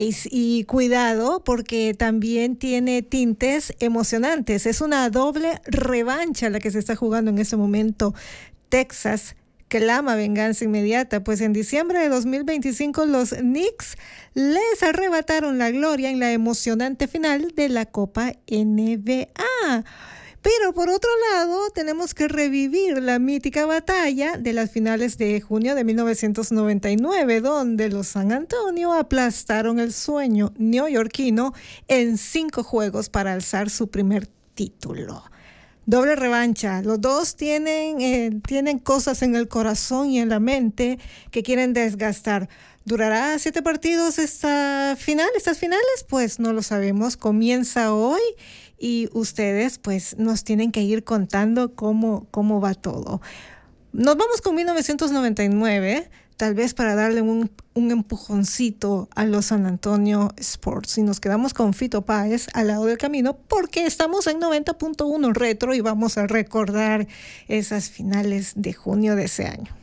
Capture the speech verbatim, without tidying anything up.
Y, y cuidado porque también tiene tintes emocionantes. Es una doble revancha la que se está jugando en este momento. Texas clama venganza inmediata, pues en diciembre de dos mil veinticinco los Knicks les arrebataron la gloria en la emocionante final de la Copa N B A. Pero por otro lado, tenemos que revivir la mítica batalla de las finales de junio de mil novecientos noventa y nueve, donde los San Antonio aplastaron el sueño neoyorquino en cinco juegos para alzar su primer título. Doble revancha. Los dos tienen, eh, tienen cosas en el corazón y en la mente que quieren desgastar. ¿Durará siete partidos esta final, estas finales? Pues no lo sabemos. Comienza hoy y ustedes pues nos tienen que ir contando cómo, cómo va todo. Nos vamos con mil novecientos noventa y nueve, tal vez para darle un, un empujoncito a los San Antonio Sports. Y nos quedamos con Fito Páez al lado del camino porque estamos en noventa punto uno Retro y vamos a recordar esas finales de junio de ese año.